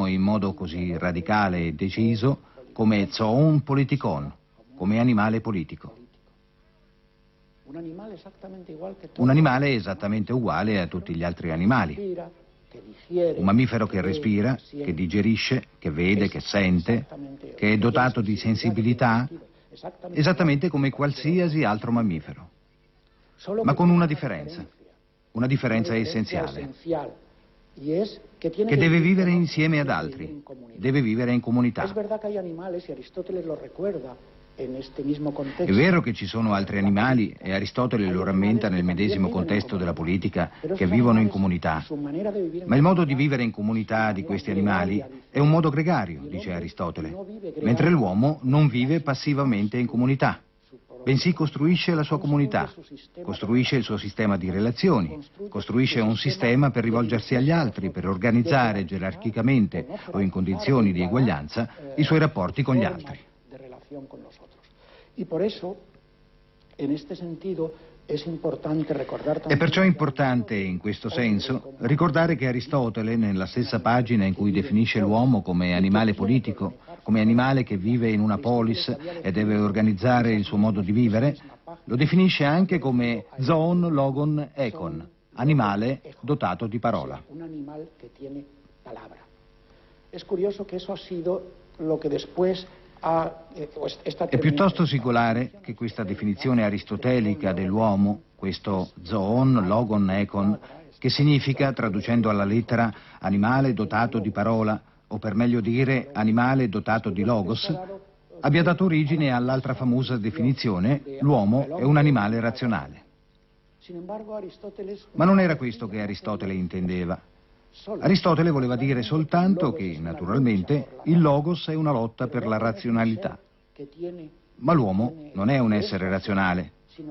l'uomo in modo così radicale e deciso come zoon politikon, come animale politico. Un animale esattamente uguale a tutti gli altri animali. Un mammifero che respira, che digerisce, che vede, che sente, che è dotato di sensibilità, esattamente come qualsiasi altro mammifero. Ma con una differenza essenziale, che deve vivere insieme ad altri, deve vivere in comunità. È vero che ci sono altri animali, e Aristotele lo rammenta nel medesimo contesto della politica, che vivono in comunità. Ma il modo di vivere in comunità di questi animali è un modo gregario, dice Aristotele, mentre l'uomo non vive passivamente in comunità, bensì costruisce la sua comunità, costruisce il suo sistema di relazioni, costruisce un sistema per rivolgersi agli altri, per organizzare gerarchicamente o in condizioni di eguaglianza i suoi rapporti con gli altri. È perciò importante, in questo senso, ricordare che Aristotele, nella stessa pagina in cui definisce l'uomo come animale politico, come animale che vive in una polis e deve organizzare il suo modo di vivere, lo definisce anche come zoon logon ekon, animale dotato di parola. Un animale che tiene palabra. Es curioso que eso ha sido lo que después È piuttosto singolare che questa definizione aristotelica dell'uomo, questo zoon logon ekon, che significa, traducendo alla lettera, animale dotato di parola, o per meglio dire animale dotato di logos, abbia dato origine all'altra famosa definizione, l'uomo è un animale razionale. Ma non era questo che Aristotele intendeva. Aristotele voleva dire soltanto che, naturalmente, il logos è una lotta per la razionalità. Ma l'uomo non è un essere razionale.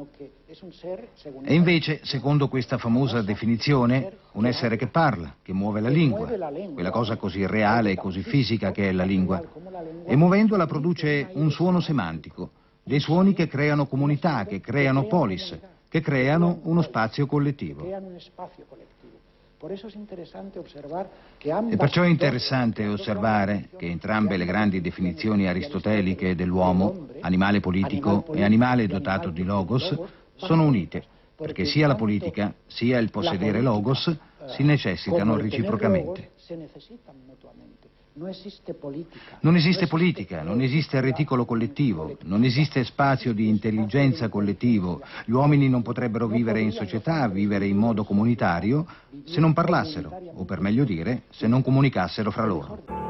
E invece, secondo questa famosa definizione, un essere che parla, che muove la lingua, quella cosa così reale e così fisica che è la lingua. E muovendola produce un suono semantico, dei suoni che creano comunità, che creano polis, che creano uno spazio collettivo. È perciò interessante osservare che entrambe le grandi definizioni aristoteliche dell'uomo, animale politico e animale dotato di logos, sono unite, perché sia la politica sia il possedere logos si necessitano reciprocamente. Non esiste politica, non esiste reticolo collettivo, non esiste spazio di intelligenza collettivo. Gli uomini non potrebbero vivere in società, vivere in modo comunitario, se non parlassero, o per meglio dire, se non comunicassero fra loro.